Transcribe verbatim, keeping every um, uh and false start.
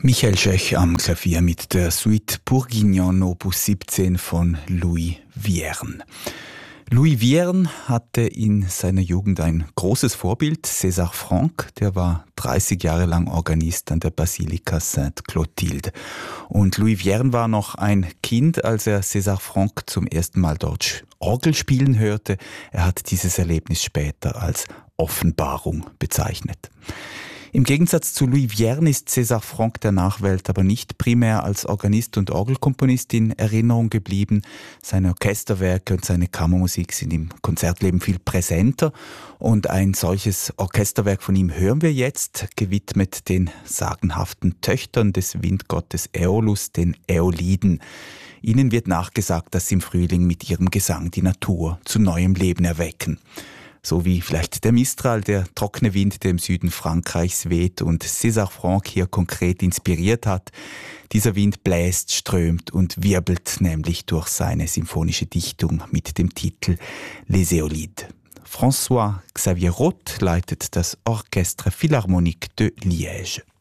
Michael Schöch am Klavier mit der Suite Bourguignon Opus siebzehn von Louis Vierne. Louis Vierne hatte in seiner Jugend ein großes Vorbild, César Franck, der war dreißig Jahre lang Organist an der Basilika Sainte-Clotilde. Und Louis Vierne war noch ein Kind, als er César Franck zum ersten Mal dort Orgel spielen hörte. Er hat dieses Erlebnis später als Offenbarung bezeichnet. Im Gegensatz zu Louis Vierne ist César Franck der Nachwelt aber nicht primär als Organist und Orgelkomponist in Erinnerung geblieben. Seine Orchesterwerke und seine Kammermusik sind im Konzertleben viel präsenter. Und ein solches Orchesterwerk von ihm hören wir jetzt, gewidmet den sagenhaften Töchtern des Windgottes Äolus, den Äoliden. Ihnen wird nachgesagt, dass sie im Frühling mit ihrem Gesang die Natur zu neuem Leben erwecken. So wie vielleicht der Mistral, der trockene Wind, der im Süden Frankreichs weht und César Franck hier konkret inspiriert hat. Dieser Wind bläst, strömt und wirbelt nämlich durch seine symphonische Dichtung mit dem Titel Les Éolides. François Xavier Roth leitet das Orchestre Philharmonique de Liège.